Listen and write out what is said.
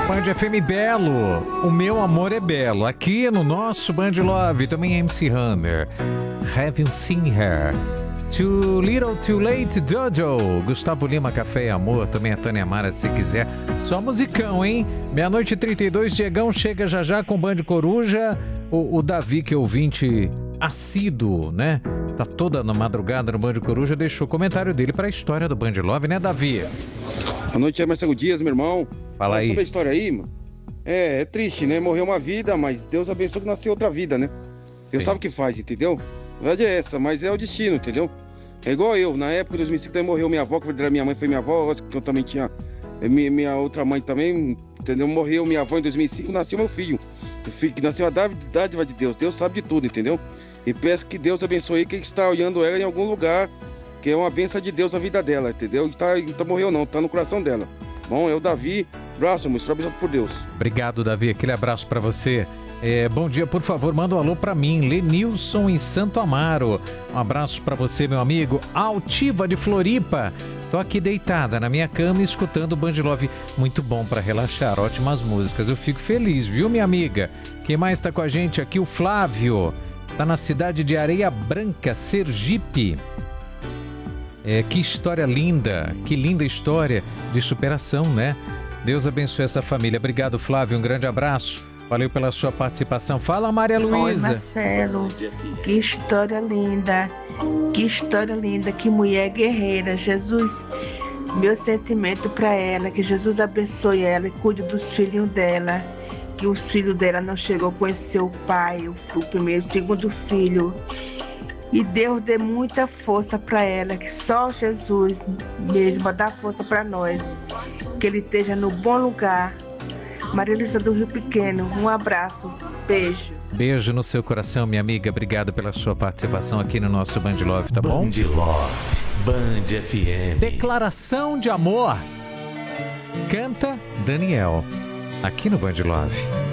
Band FM Belo, o meu amor é belo. Aqui no nosso Band Love, também MC Hammer. Haven't Seen Her. Too Little Too Late, Jojo. Gustavo Lima, Café e Amor. Também a Tânia Mara, se quiser. Só musicão, hein? 00:32, Diegão chega já já com Band Coruja. O Davi, que é ouvinte assíduo, né? Tá toda na madrugada no Band Coruja, deixou o comentário dele pra história do Band Love, né, Davi? Boa noite, é Marcelo Dias, meu irmão. Fala aí. Sobre a história aí, mano. É triste, né? Morreu uma vida, mas Deus abençoou que nasceu outra vida, né? Deus sabe o que faz, entendeu? A verdade é essa, mas é o destino, entendeu? É igual eu, na época de 2005 também morreu minha avó, que era minha mãe, foi minha avó, que eu também tinha, minha outra mãe também, entendeu? Morreu minha avó em 2005, nasceu meu filho. O filho que nasceu a dádiva de Deus, Deus sabe de tudo, entendeu? E peço que Deus abençoe quem está olhando ela em algum lugar, que é uma bênção de Deus a vida dela, entendeu? Não morreu não, tá no coração dela. Bom, é o Davi, abraço, moço, abençoado por Deus. Obrigado, Davi, aquele abraço pra você. Bom dia, por favor, manda um alô pra mim, Lenilson em Santo Amaro. Um abraço pra você, meu amigo. Altiva de Floripa. Tô aqui deitada na minha cama escutando o Band Love. Muito bom pra relaxar, ótimas músicas. Eu fico feliz, viu, minha amiga? Quem mais tá com a gente aqui? O Flávio. Tá na cidade de Areia Branca, Sergipe. Que história linda, que linda história de superação, né? Deus abençoe essa família. Obrigado, Flávio, um grande abraço. Valeu pela sua participação. Fala, Maria Luísa. Oi, Marcelo, que história linda, que mulher guerreira. Jesus, meu sentimento para ela, que Jesus abençoe ela e cuide dos filhos dela, que os filhos dela não chegou a conhecer o pai, o primeiro, o segundo filho. E Deus dê muita força para ela, que só Jesus mesmo dá força para nós, que ele esteja no bom lugar. Maria Luísa do Rio Pequeno, um abraço, beijo. Beijo no seu coração, minha amiga. Obrigado pela sua participação aqui no nosso Band Love, tá bom? Band Love, Band FM. Declaração de amor. Canta Daniel, aqui no Band Love.